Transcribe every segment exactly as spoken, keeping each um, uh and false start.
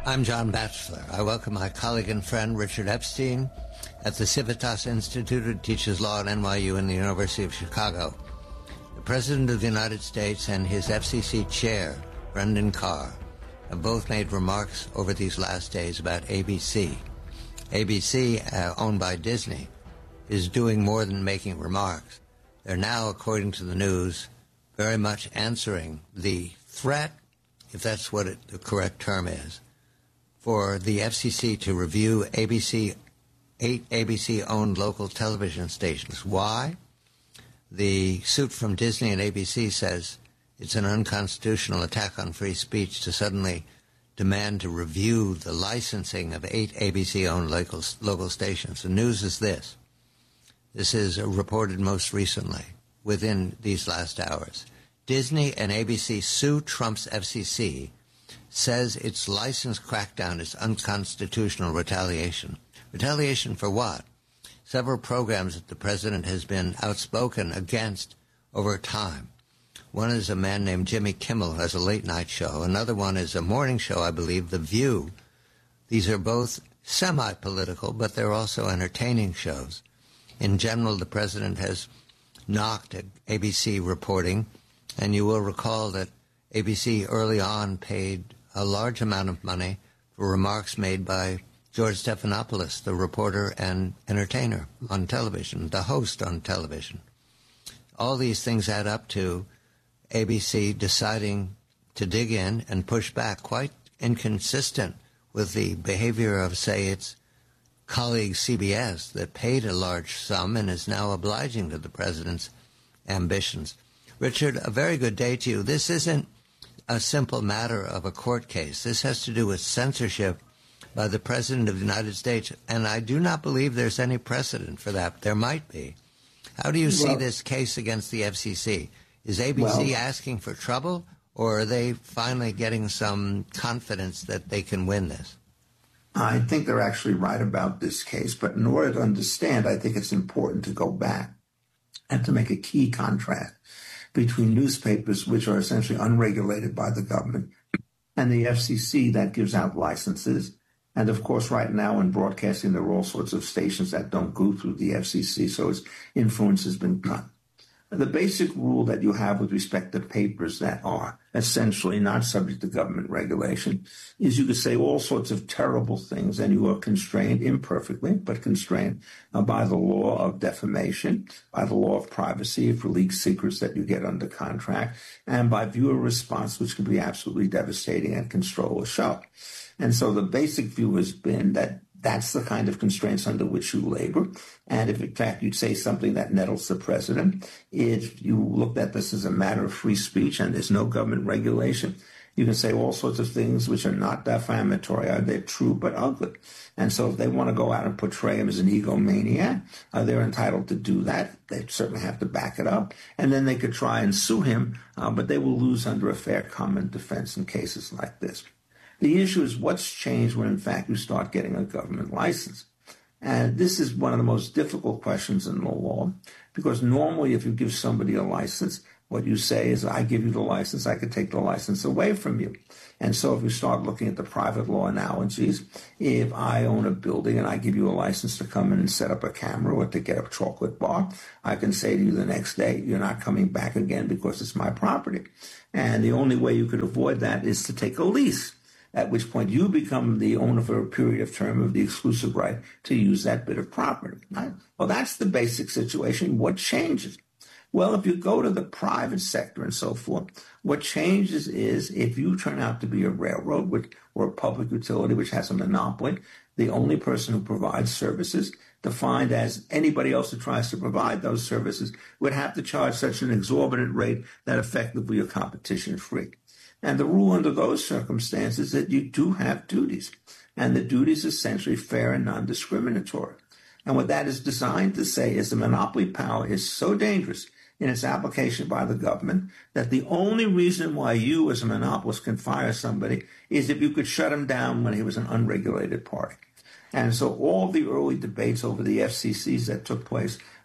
I'm John Batchelor. I welcome my colleague and friend Richard Epstein at the Civitas Institute, who teaches law at N Y U and the University of Chicago. The President of the United States and his F C C chair, Brendan Carr, have both made remarks over these last days about A B C. A B C, uh, owned by Disney, is doing more than making remarks. They're now, according to the news, very much answering the threat, if that's what it, the correct term is, for the F C C to review A B C, eight A B C-owned local television stations. Why? The suit from Disney and A B C says it's an unconstitutional attack on free speech to suddenly demand to review the licensing of eight A B C-owned local, local stations. The news is this. This is reported most recently, within these last hours. Disney and A B C sue Trump's F C C, says its license crackdown is unconstitutional retaliation. Retaliation for what? Several programs that the president has been outspoken against over time. One is a man named Jimmy Kimmel, who has a late-night show. Another one is a morning show, I believe, The View. These are both semi-political, but they're also entertaining shows. In general, the president has knocked at A B C reporting, and you will recall that A B C early on paid a large amount of money for remarks made by George Stephanopoulos, the reporter and entertainer on television, the host on television. All these things add up to A B C deciding to dig in and push back, quite inconsistent with the behavior of, say, its colleague C B S that paid a large sum and is now obliging to the president's ambitions. Richard, a very good day to you. This isn't a simple matter of a court case. This has to do with censorship by the President of the United States, and I do not believe there's any precedent for that. There might be. How do you see well, this case against the F C C? Is A B C well, asking for trouble, or are they finally getting some confidence that they can win this? I think they're actually right about this case, but in order to understand, I think it's important to go back and to make a key contrast between newspapers, which are essentially unregulated by the government, and the F C C that gives out licenses. And, of course, right now in broadcasting, there are all sorts of stations that don't go through the F C C, so its influence has been cut. The basic rule that you have with respect to papers that are essentially not subject to government regulation is you could say all sorts of terrible things, and you are constrained, imperfectly, but constrained uh, by the law of defamation, by the law of privacy for leaked secrets that you get under contract, and by viewer response, which can be absolutely devastating and control a show. And so the basic view has been that that's the kind of constraints under which you labor. And if, in fact, you'd say something that nettles the president, if you looked at this as a matter of free speech and there's no government regulation, you can say all sorts of things which are not defamatory. They're true but ugly. And so if they want to go out and portray him as an egomaniac, uh, they're entitled to do that. They certainly have to back it up. And then they could try and sue him, uh, but they will lose under a fair common defense in cases like this. The issue is what's changed when, in fact, you start getting a government license. And this is one of the most difficult questions in the law, because normally if you give somebody a license, what you say is, I give you the license, I could take the license away from you. And so if you start looking at the private law analogies, if I own a building and I give you a license to come in and set up a camera or to get a chocolate bar, I can say to you the next day, you're not coming back again because it's my property. And the only way you could avoid that is to take a lease, at which point you become the owner for a period of term of the exclusive right to use that bit of property. Right? Well, that's the basic situation. What changes? Well, if you go to the private sector and so forth, what changes is if you turn out to be a railroad which, or a public utility which has a monopoly, the only person who provides services, defined as anybody else who tries to provide those services, would have to charge such an exorbitant rate that effectively your competition is free. And the rule under those circumstances is that you do have duties, and the duties are essentially fair and non-discriminatory. And what that is designed to say is the monopoly power is so dangerous in its application by the government that the only reason why you as a monopolist can fire somebody is if you could shut him down when he was an unregulated party. And so all the early debates over the F C Cs that took place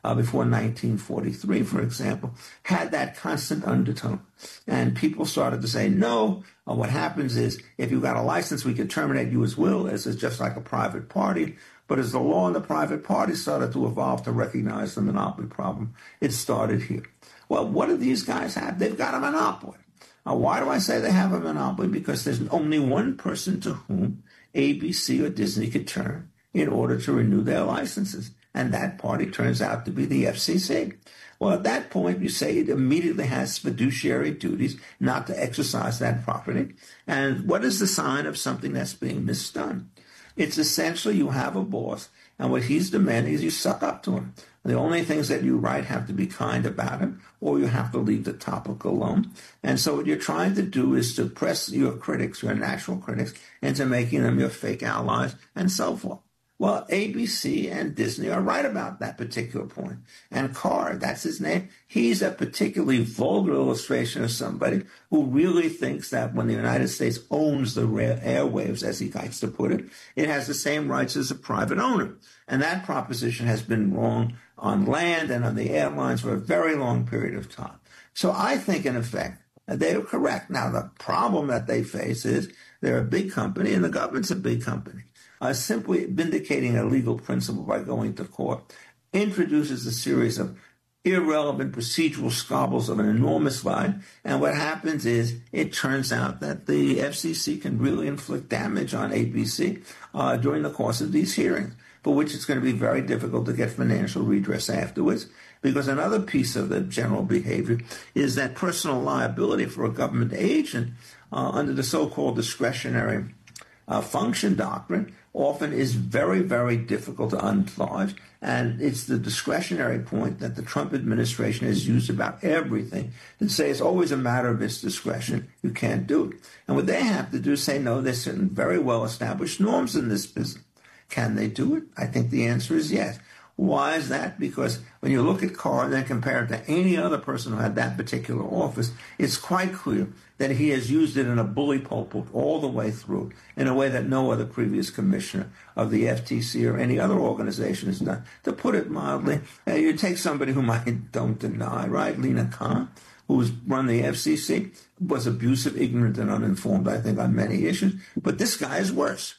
uh, before nineteen forty-three, for example, had that constant undertone. And people started to say, no, uh, what happens is if you got a license, we could terminate you as will, as is just like a private party. But as the law in the private party started to evolve to recognize the monopoly problem, it started here. Well, what do these guys have? They've got a monopoly. Now, why do I say they have a monopoly? Because there's only one person to whom A B C or Disney could turn in order to renew their licenses. And that party turns out to be the F C C. Well, at that point, you say it immediately has fiduciary duties not to exercise that property. And what is the sign of something that's being misdone? It's essentially you have a boss, and what he's demanding is you suck up to him. The only things that you write have to be kind about him, or you have to leave the topic alone. And so what you're trying to do is to press your critics, your natural critics, into making them your fake allies and so forth. Well, A B C and Disney are right about that particular point. And Carr, that's his name, he's a particularly vulgar illustration of somebody who really thinks that when the United States owns the airwaves, as he likes to put it, it has the same rights as a private owner. And that proposition has been wrong on land and on the airlines for a very long period of time. So I think, in effect, they are correct. Now, the problem that they face is they're a big company and the government's a big company. Uh, simply vindicating a legal principle by going to court introduces a series of irrelevant procedural squabbles of an enormous line. And what happens is it turns out that the F C C can really inflict damage on A B C uh, during the course of these hearings, for which it's going to be very difficult to get financial redress afterwards. Because another piece of the general behavior is that personal liability for a government agent uh, under the so-called discretionary uh, function doctrine often is very, very difficult to unlodge. And it's the discretionary point that the Trump administration has used about everything to say it's always a matter of its discretion. You can't do it. And what they have to do is say, no, there's certain very well-established norms in this business. Can they do it? I think the answer is yes. Why is that? Because when you look at Carr and then compare it to any other person who had that particular office, it's quite clear that he has used it in a bully pulpit all the way through in a way that no other previous commissioner of the F T C or any other organization has done. To put it mildly, uh, you take somebody whom I don't deny, right? Lina Khan, who's run the F C C, was abusive, ignorant, and uninformed, I think, on many issues. But this guy is worse.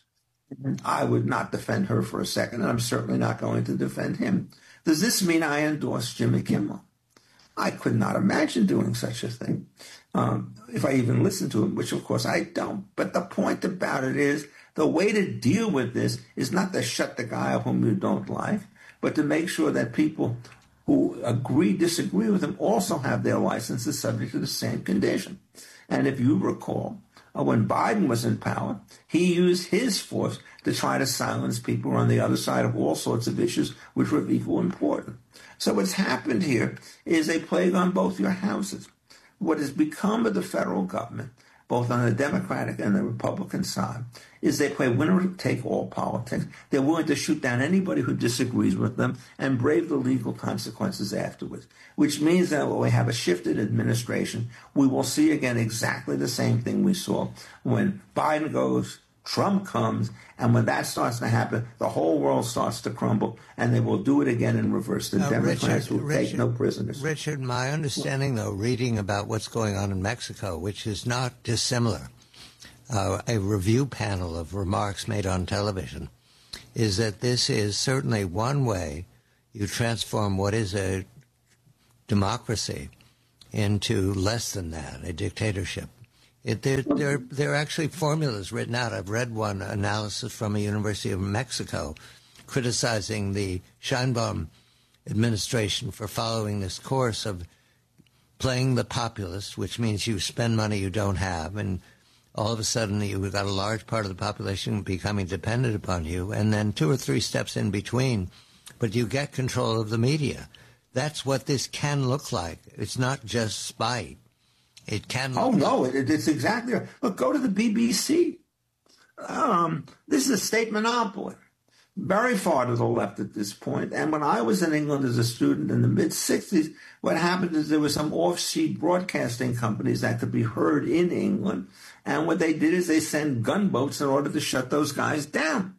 I would not defend her for a second, and I'm certainly not going to defend him. Does this mean I endorse Jimmy Kimmel? I could not imagine doing such a thing, um, if I even listen to him, which of course I don't. But the point about it is the way to deal with this is not to shut the guy up whom you don't like, but to make sure that people who agree, disagree with him also have their licenses subject to the same condition. And if you recall, when Biden was in power, he used his force to try to silence people on the other side of all sorts of issues which were of equal importance. So what's happened here is a plague on both your houses. What has become of the federal government, both on the Democratic and the Republican side, is they play winner-take-all politics. They're willing to shoot down anybody who disagrees with them and brave the legal consequences afterwards, which means that when we have a shifted administration, we will see again exactly the same thing we saw when Biden goes, Trump comes, and when that starts to happen, the whole world starts to crumble, and they will do it again in reverse. The uh, Democrats Richard, will Richard, take no prisoners. Richard, my understanding, though, reading about what's going on in Mexico, which is not dissimilar, uh, a review panel of remarks made on television, is that this is certainly one way you transform what is a democracy into less than that, a dictatorship. It, there, there, there are actually formulas written out. I've read one analysis from a University of Mexico criticizing the Sheinbaum administration for following this course of playing the populist, which means you spend money you don't have, and all of a sudden you've got a large part of the population becoming dependent upon you, and then two or three steps in between, but you get control of the media. That's what this can look like. It's not just spite. It can. Oh, no, it, it's exactly. Look, go to the B B C. Um, this is a state monopoly, very far to the left at this point. And when I was in England as a student in the mid-sixties, what happened is there were some off-sheet broadcasting companies that could be heard in England. And what they did is they sent gunboats in order to shut those guys down.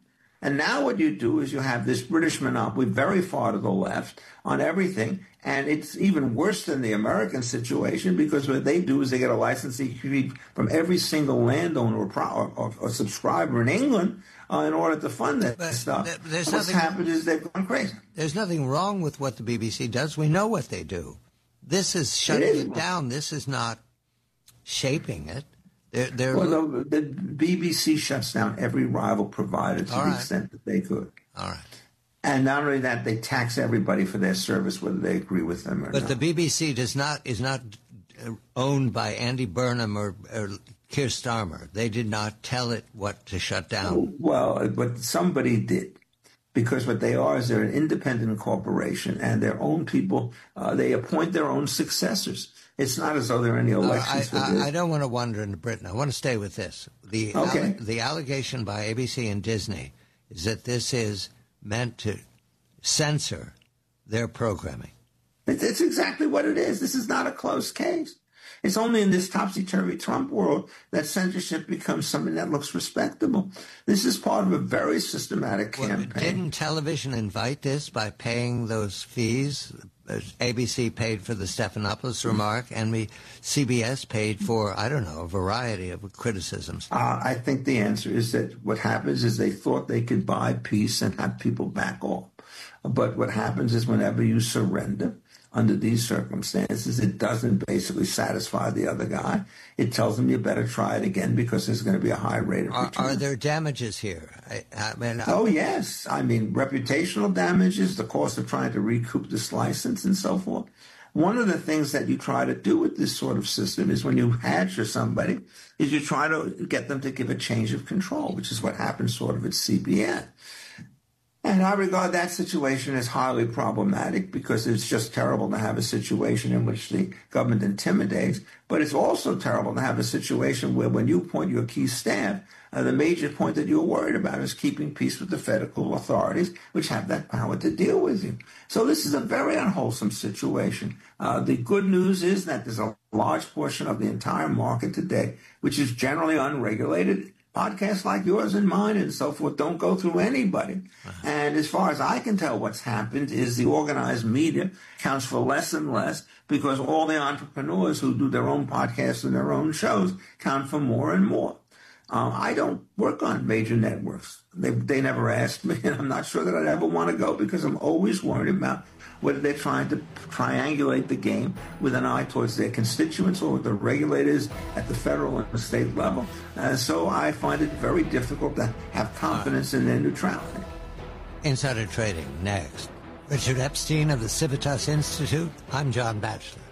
And now what you do is you have this British monopoly very far to the left on everything. And it's even worse than the American situation, because what they do is they get a licensing fee from every single landowner or, pro- or, or subscriber in England uh, in order to fund that but stuff. Th- there's What's nothing, happened is they've gone crazy. There's nothing wrong with what the B B C does. We know what they do. This is shutting it, is. it down. This is not shaping it. They're, they're well, no, the B B C shuts down every rival provider to All the right. extent that they could. All right. And not only that, they tax everybody for their service, whether they agree with them or but not. But the B B C does not is not owned by Andy Burnham or, or Keir Starmer. They did not tell it what to shut down. Oh, well, but somebody did. Because what they are is they're an independent corporation, and their own people, uh, they appoint their own successors. It's not as though there are any elections uh, I, for this. I, I don't want to wander into Britain. I want to stay with this. The, okay. alle- the allegation by A B C and Disney is that this is meant to censor their programming. It's, it's exactly what it is. This is not a closed case. It's only in this topsy-turvy Trump world that censorship becomes something that looks respectable. This is part of a very systematic campaign. Well, didn't television invite this by paying those fees? A B C paid for the Stephanopoulos remark, and we, C B S paid for, I don't know, a variety of criticisms. Uh, I think the answer is that what happens is they thought they could buy peace and have people back off. But what happens is whenever you surrender, under these circumstances, it doesn't basically satisfy the other guy. It tells them you better try it again because there's going to be a high rate of return. Are, are there damages here? I, I mean, oh, yes. I mean, reputational damages, the cost of trying to recoup this license and so forth. One of the things that you try to do with this sort of system is when you hadge somebody, is you try to get them to give a change of control, which is what happened sort of at C B S. And I regard that situation as highly problematic because it's just terrible to have a situation in which the government intimidates. But it's also terrible to have a situation where when you appoint your key staff, uh, the major point that you're worried about is keeping peace with the federal authorities, which have that power to deal with you. So this is a very unwholesome situation. Uh, the good news is that there's a large portion of the entire market today, which is generally unregulated. Podcasts like yours and mine and so forth don't go through anybody. Uh-huh. And as far as I can tell, what's happened is the organized media counts for less and less because all the entrepreneurs who do their own podcasts and their own shows count for more and more. Um, I don't work on major networks. They they never asked me, and I'm not sure that I'd ever want to go because I'm always worried about whether they're trying to triangulate the game with an eye towards their constituents or with the regulators at the federal and the state level. Uh, so I find it very difficult to have confidence in their neutrality. Insider Trading, next. Richard Epstein of the Civitas Institute. I'm John Batchelor.